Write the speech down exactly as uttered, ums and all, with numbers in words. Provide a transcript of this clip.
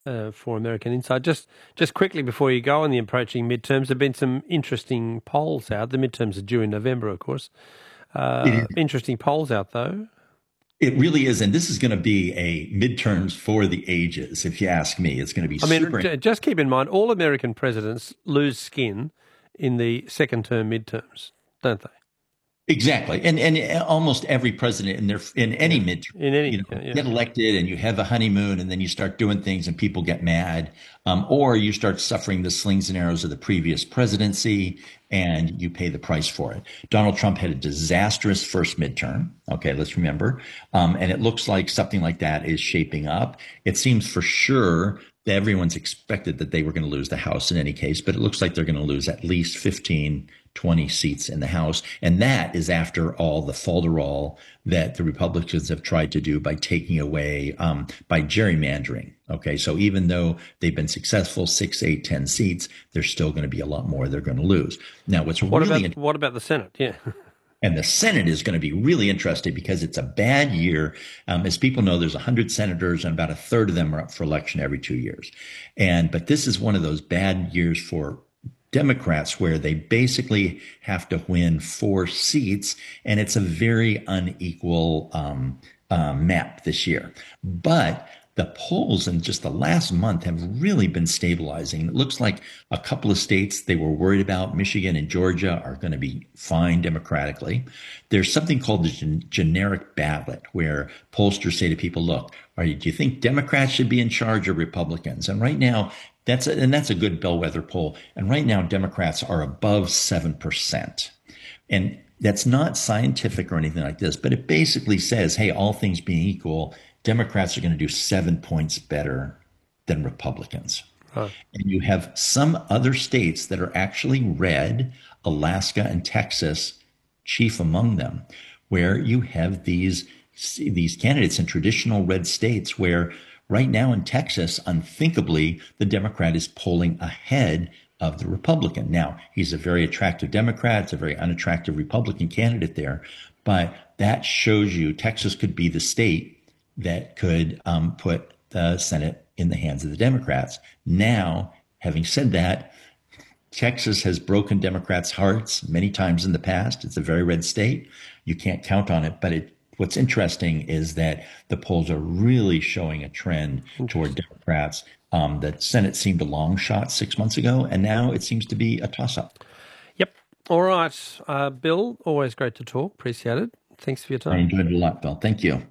uh, for American Insight. Just just quickly before you go on the approaching midterms, there have been some interesting polls out. The midterms are due in November, of course. It Uh, is. interesting polls out, though. It really is, and this is going to be a midterms for the ages. If you ask me, it's going to be I mean, super. j- just keep in mind, all American presidents lose skin in the second term midterms, don't they? Exactly, and and almost every president in their in any Yeah. midterm, In you any, know, yeah, yeah. get elected, and you have a honeymoon, and then you start doing things, and people get mad, um, or you start suffering the slings and arrows of the previous presidency, and you pay the price for it. Donald Trump had a disastrous first midterm. Okay, let's remember, um, and it looks like something like that is shaping up. It seems for sure that everyone's expected that they were going to lose the House in any case, but it looks like they're going to lose at least fifteen, twenty seats in the House. And that is after all the falderall that the Republicans have tried to do by taking away, um, by gerrymandering. Okay, so even though they've been successful, six, eight, ten seats, there's still going to be a lot more they're going to lose. Now, what's What really about what about the Senate? Yeah. and the Senate is going to be really interesting because it's a bad year. Um, as people know, there's one hundred senators, and about a third of them are up for election every two years. And but this is one of those bad years for Democrats where they basically have to win four seats, and it's a very unequal um, uh, map this year. But the polls in just the last month have really been stabilizing. It looks like a couple of states they were worried about, Michigan and Georgia, are going to be fine democratically. There's something called the gen- generic ballot, where pollsters say to people, look, are you, do you think Democrats should be in charge or Republicans? And right now, that's a, and that's a good bellwether poll. And right now, Democrats are above seven percent. And that's not scientific or anything like this, but it basically says, hey, all things being equal, Democrats are going to do seven points better than Republicans. Right. And you have some other states that are actually red, Alaska and Texas, chief among them, where you have these these candidates in traditional red states where right now in Texas, unthinkably, the Democrat is polling ahead of the Republican. Now, he's a very attractive Democrat, it's a very unattractive Republican candidate there, but that shows you Texas could be the state that could um, put the Senate in the hands of the Democrats. Now, having said that, Texas has broken Democrats' hearts many times in the past. It's a very red state. You can't count on it. But it, what's interesting is that the polls are really showing a trend toward Democrats. Um, the Senate seemed a long shot six months ago, and now it seems to be a toss-up. Yep. All right. Uh, Bill, always great to talk. Appreciate it. Thanks for your I time. enjoyed it a lot, Bill. Thank you.